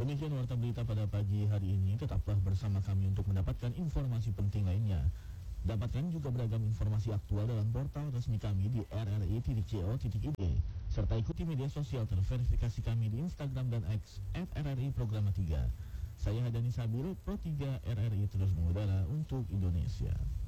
Demikian warta berita pada pagi hari ini. Tetaplah bersama kami untuk mendapatkan informasi penting lainnya. Dapatkan juga beragam informasi aktual dalam portal resmi kami di rri.co.id. Serta ikuti media sosial terverifikasi kami di Instagram dan X @RRI Programa 3. Saya Hadani Sabil, Pro 3 RRI terus mengudara untuk Indonesia.